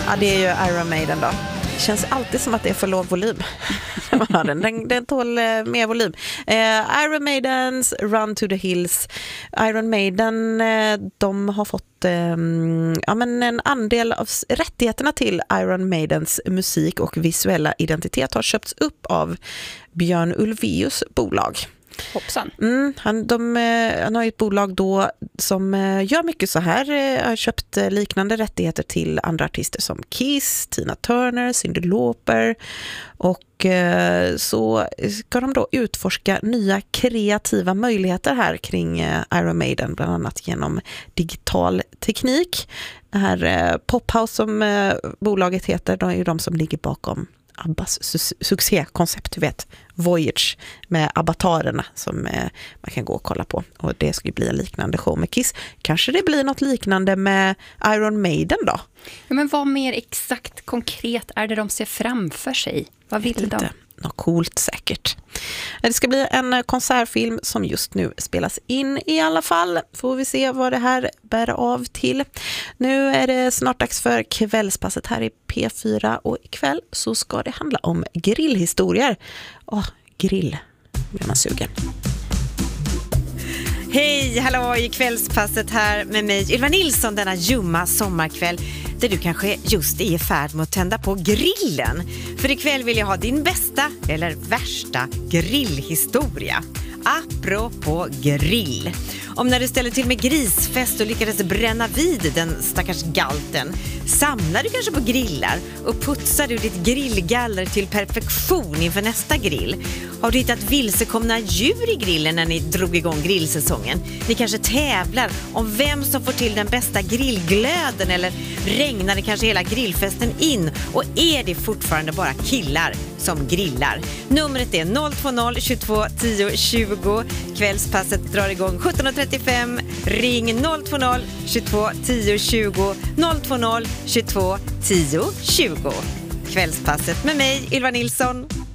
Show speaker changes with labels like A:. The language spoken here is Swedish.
A: Ja, det är ju Iron Maiden då. Det känns alltid som att det är för låg volym. Den tål mer volym. Iron Maidens Run to the Hills. Iron Maiden, de har fått en andel av rättigheterna till Iron Maidens musik och visuella identitet har köpts upp av Björn Ulvaeus bolag.
B: Hoppsan.
A: Han har ett bolag då som gör mycket så här. Har köpt liknande rättigheter till andra artister som Kiss, Tina Turner, Cyndi Lauper. Och så ska de då utforska nya kreativa möjligheter här kring Iron Maiden, bland annat genom digital teknik. Det här Pophouse som bolaget heter, de är ju de som ligger bakom Abbas succékoncept, du vet, Voyage med avatarerna som man kan gå och kolla på. Och det ska ju bli en liknande show med Kiss. Kanske det blir något liknande med Iron Maiden då?
B: Ja, men vad mer exakt konkret är det de ser framför sig? Vad vill de?
A: Något coolt säkert. Det ska bli en konsertfilm som just nu spelas in i alla fall. Får vi se vad det här bär av till. Nu är det snart dags för kvällspasset här i P4 och ikväll så ska det handla om grillhistorier. Grill blir man sugen.
C: Hej, hallå i kvällspasset här med mig Ylva Nilsson denna ljumma sommarkväll där du kanske just är i färd med att tända på grillen. För ikväll vill jag ha din bästa eller värsta grillhistoria. Apropå grill. Om när du ställer till med grisfest och lyckades bränna vid den stackars galten. Samlar du kanske på grillar och putsar du ditt grillgaller till perfektion inför nästa grill. Har du hittat vilsekomna djur i grillen när ni drog igång grillsäsongen? Ni kanske tävlar om vem som får till den bästa grillglöden eller regnar det kanske hela grillfesten in och är det fortfarande bara killar som grillar? Numret är 020 22 10 20. Kvällspasset drar igång 17.35. Ring 020 22 10 20 020 22 10 20. Kvällspasset med mig Ylva Nilsson.